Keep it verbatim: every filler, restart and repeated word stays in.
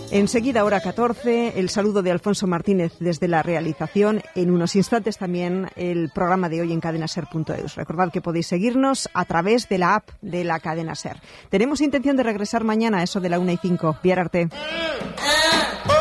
Enseguida, hora catorce, el saludo de Alfonso Martínez desde la realización. En unos instantes también el programa de hoy en cadena ser punto eus. Recordad que podéis seguirnos a través de la app de la cadena SER. Tenemos intención de regresar mañana a eso de la una y cinco. Biar arte.